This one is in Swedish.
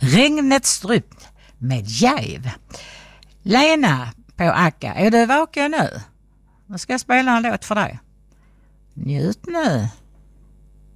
Regnets drypp med Jäv. Lena på Akka, är du vaken nu? Jag ska spela en låt för dig. Njut nu.